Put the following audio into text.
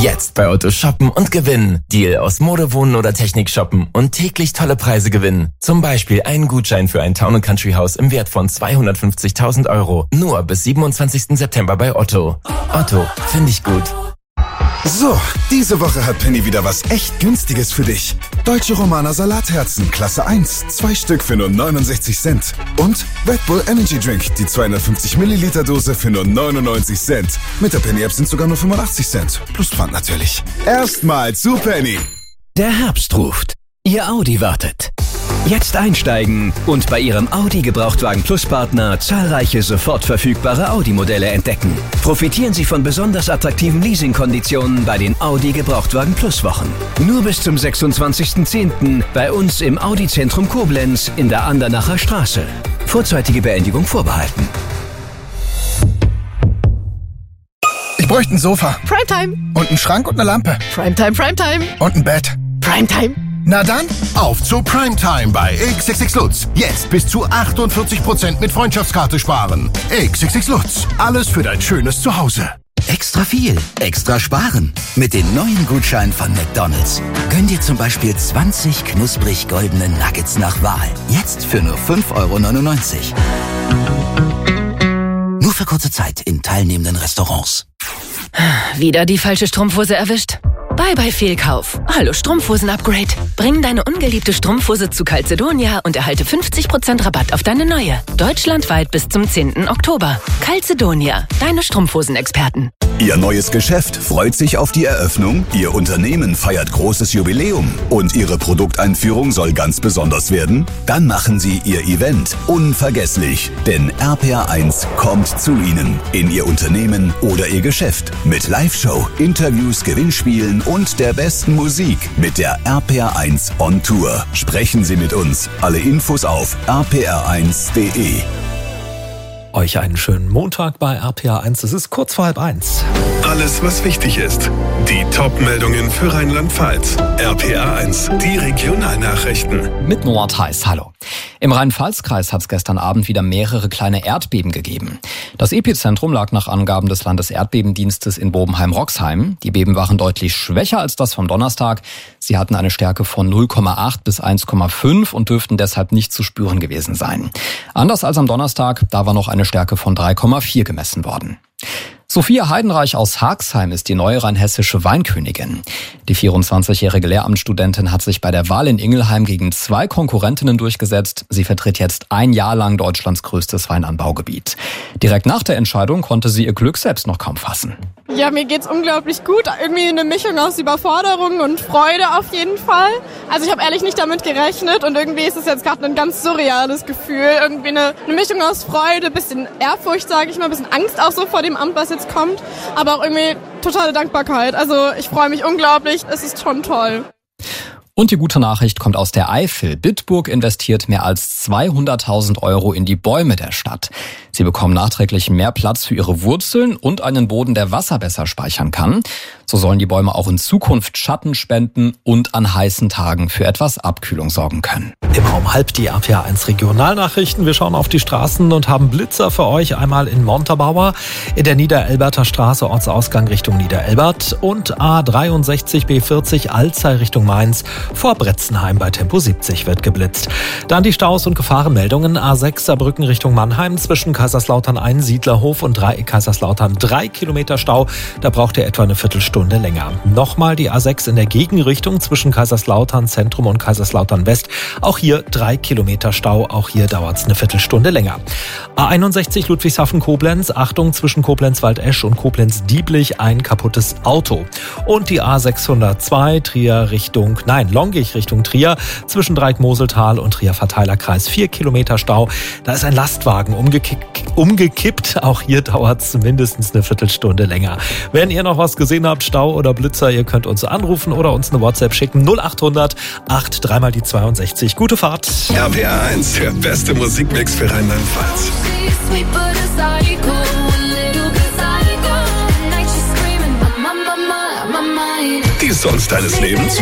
Jetzt bei Otto shoppen und gewinnen. Deal aus Mode, Wohnen oder Technik shoppen und täglich tolle Preise gewinnen. Zum Beispiel einen Gutschein für ein Town & Country Haus im Wert von 250.000 €. Nur bis 27. September bei Otto. Otto, finde ich gut. So, diese Woche hat Penny wieder was echt Günstiges für dich. Deutsche Romaner Salatherzen, Klasse 1, 2 Stück für nur 69 Cent. Und Red Bull Energy Drink, die 250 Milliliter Dose für nur 99 Cent. Mit der Penny-App sind sogar nur 85 Cent. Plus Pfand natürlich. Erstmal zu Penny. Der Herbst ruft. Ihr Audi wartet. Jetzt einsteigen und bei Ihrem Audi Gebrauchtwagen Plus Partner zahlreiche sofort verfügbare Audi-Modelle entdecken. Profitieren Sie von besonders attraktiven Leasingkonditionen bei den Audi Gebrauchtwagen Plus Wochen. Nur bis zum 26.10. bei uns im Audi Zentrum Koblenz in der Andernacher Straße. Vorzeitige Beendigung vorbehalten. Ich bräuchte ein Sofa. Primetime. Und einen Schrank und eine Lampe. Primetime, Primetime. Und ein Bett. Primetime. Na dann, auf zu Primetime bei XXX Lutz. Jetzt bis zu 48% mit Freundschaftskarte sparen. XXX Lutz. Alles für dein schönes Zuhause. Extra viel, extra sparen. Mit den neuen Gutscheinen von McDonald's. Gönn dir zum Beispiel 20 knusprig goldene Nuggets nach Wahl. Jetzt für nur 5,99 €. Nur für kurze Zeit in teilnehmenden Restaurants. Wieder die falsche Strumpfhose erwischt? Bye bye Fehlkauf. Hallo Strumpfhosen-Upgrade. Bring deine ungeliebte Strumpfhose zu Calzedonia und erhalte 50% Rabatt auf deine neue. Deutschlandweit bis zum 10. Oktober. Calzedonia, deine Strumpfhosen-Experten. Ihr neues Geschäft freut sich auf die Eröffnung, Ihr Unternehmen feiert großes Jubiläum und Ihre Produkteinführung soll ganz besonders werden? Dann machen Sie Ihr Event unvergesslich, denn RPR1 kommt zu Ihnen, in Ihr Unternehmen oder Ihr Geschäft. Mit Live-Show, Interviews, Gewinnspielen und der besten Musik mit der RPR1 on Tour. Sprechen Sie mit uns. Alle Infos auf rpr1.de. Euch einen schönen Montag bei RPR1. Es ist kurz vor 12:30. Alles, was wichtig ist. Die Top-Meldungen für Rheinland-Pfalz. RPR1, die Regionalnachrichten. Mit Noah Theis, hallo. Im Rhein-Pfalz-Kreis hat es gestern Abend wieder mehrere kleine Erdbeben gegeben. Das Epizentrum lag nach Angaben des Landeserdbebendienstes in Bobenheim-Roxheim. Die Beben waren deutlich schwächer als das vom Donnerstag. Sie hatten eine Stärke von 0,8 bis 1,5 und dürften deshalb nicht zu spüren gewesen sein. Anders als am Donnerstag, da war noch eine Stärke von 3,4 gemessen worden. Sophia Heidenreich aus Haagsheim ist die neue rheinhessische Weinkönigin. Die 24-jährige Lehramtsstudentin hat sich bei der Wahl in Ingelheim gegen 2 Konkurrentinnen durchgesetzt. Sie vertritt jetzt ein Jahr lang Deutschlands größtes Weinanbaugebiet. Direkt nach der Entscheidung konnte sie ihr Glück selbst noch kaum fassen. Ja, mir geht's unglaublich gut. Irgendwie eine Mischung aus Überforderung und Freude auf jeden Fall. Also ich habe ehrlich nicht damit gerechnet und irgendwie ist es jetzt gerade ein ganz surreales Gefühl. Irgendwie eine Mischung aus Freude, bisschen Ehrfurcht, sage ich mal, bisschen Angst auch so vor dem Amt, was jetzt kommt. Aber auch irgendwie totale Dankbarkeit. Also ich freue mich unglaublich. Es ist schon toll. Und die gute Nachricht kommt aus der Eifel. Bitburg investiert mehr als 200.000 € in die Bäume der Stadt. Sie bekommen nachträglich mehr Platz für ihre Wurzeln und einen Boden, der Wasser besser speichern kann. So sollen die Bäume auch in Zukunft Schatten spenden und an heißen Tagen für etwas Abkühlung sorgen können. Immer um 12:30 die RPR1 Regionalnachrichten. Wir schauen auf die Straßen und haben Blitzer für euch. Einmal in Montabaur, in der Niederelberter Straße, Ortsausgang Richtung Niederelbert und A63 B40 Alzey Richtung Mainz. Vor Bretzenheim bei Tempo 70 wird geblitzt. Dann die Staus und Gefahrenmeldungen. A6 Saarbrücken Richtung Mannheim zwischen Kaiserslautern Einsiedlerhof und Dreieck Kaiserslautern 3 Kilometer Stau. Da braucht ihr etwa eine Viertelstunde länger. Nochmal die A6 in der Gegenrichtung zwischen Kaiserslautern Zentrum und Kaiserslautern West. Auch hier 3 Kilometer Stau. Auch hier dauert es eine Viertelstunde länger. A61 Ludwigshafen-Koblenz. Achtung, zwischen Koblenz-Waldesch und Koblenz-Dieblich ein kaputtes Auto. Und die A602 Longich Richtung Trier, zwischen Dreieck-Moseltal und Trier-Verteilerkreis 4 Kilometer Stau. Da ist ein Lastwagen umgekippt. Auch hier dauert es mindestens eine Viertelstunde länger. Wenn ihr noch was gesehen habt, Stau oder Blitzer, ihr könnt uns anrufen oder uns eine WhatsApp schicken. 0800 83 mal die 62. Gute Fahrt. RPR1, der beste Musikmix für Rheinland-Pfalz. Die Songs deines Lebens?